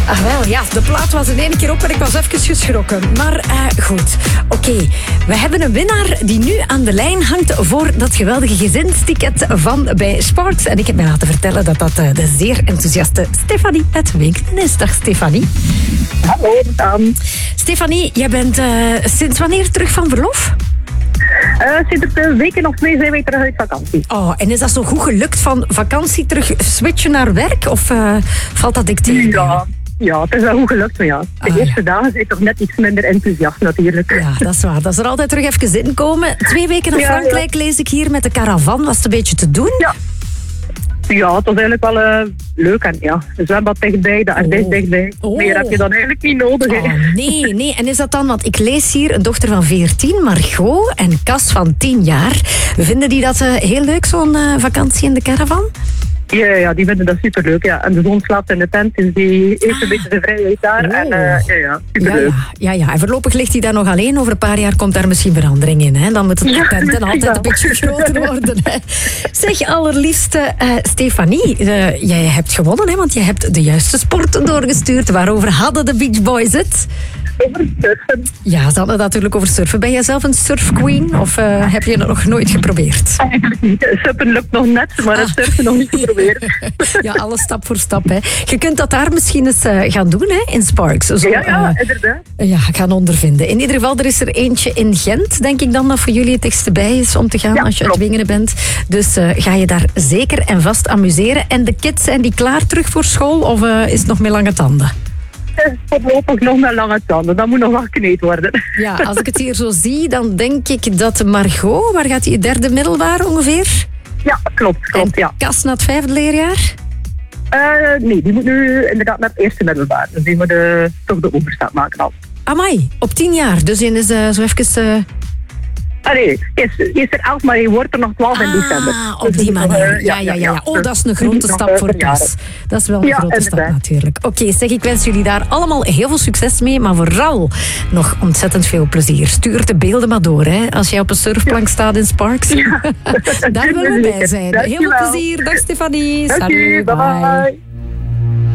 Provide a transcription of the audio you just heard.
Ah wel, ja, de plaat was in één keer op en ik was even geschrokken. Maar goed, oké. We hebben een winnaar die nu aan de lijn hangt voor dat geweldige gezinsticket van bij Sparks. En ik heb mij laten vertellen dat dat de zeer enthousiaste Stefanie uit Winkelen is. Dag Stefanie. Hallo, dan. Stefanie, jij bent sinds wanneer terug van verlof? Sinds een week of 2 zijn wij terug uit vakantie. Oh, en is dat zo goed gelukt van vakantie terug switchen naar werk? Of valt dat dik tegen? Ja, het is wel goed gelukt, maar ja. De eerste dagen zijn toch net iets minder enthousiast natuurlijk. Ja, dat is waar. Dat is er altijd terug even in komen. 2 weken naar Frankrijk lees ik hier met de caravan. Was het een beetje te doen? Ja, het was eigenlijk wel leuk. En ja, de zwembad dichtbij, de ardijs dichtbij. Meer heb je dan eigenlijk niet nodig. Nee. En is dat dan, want ik lees hier een dochter van 14, Margot, en Cas van 10 jaar. Vinden die dat heel leuk, zo'n vakantie in de caravan? Ja, die vinden dat superleuk. Ja. En de zon slaapt in de tent, dus die heeft een beetje de vrijheid daar. En superleuk. Ja. En voorlopig ligt hij daar nog alleen. Over een paar jaar komt daar misschien verandering in. Hè? Dan moet het de tenten altijd een beetje groter worden. Hè? Zeg, allerliefste Stefanie, jij hebt gewonnen, hè? Want jij hebt de juiste sporten doorgestuurd. Waarover hadden de Beach Boys het? Over surfen. Ja, ze hadden het natuurlijk over surfen. Ben jij zelf een surfqueen of heb je het nog nooit geprobeerd? Eigenlijk niet. Surfen lukt nog net, maar het surfen nog niet geprobeerd. Ja, alles stap voor stap. Hè. Je kunt dat daar misschien eens gaan doen, hè, in Sparks. Zo, ja, inderdaad. Ja, gaan ondervinden. In ieder geval, er is er eentje in Gent, denk ik dan, dat voor jullie het dichtste bij is om te gaan als je uit Wingeren bent. Dus ga je daar zeker en vast amuseren. En de kids, zijn die klaar terug voor school of is het nog met lange tanden? Voorlopig nog met lange tanden. Dat moet nog wel gekneed worden. Ja, als ik het hier zo zie, dan denk ik dat Margot, waar gaat die, 3e middelbaar ongeveer? Ja, klopt, ja. Cas na het 5e leerjaar? Nee, die moet nu inderdaad naar het 1e middelbaar. Dus die moet toch de overstap maken al. Amai, op 10 jaar. Dus die is zo even... Nee, is er 11, maar hij wordt er nog 12 in december. Op die manier. Ja. Oh, dat is een grote stap voor Cas. Dat is wel een grote stap natuurlijk. Oké, zeg, ik wens jullie daar allemaal heel veel succes mee, maar vooral nog ontzettend veel plezier. Stuur de beelden maar door, hè, als jij op een surfplank staat in Sparks. Ja. Daar willen we bij zijn. Heel veel plezier. Dag Stefanie. Salut, bye.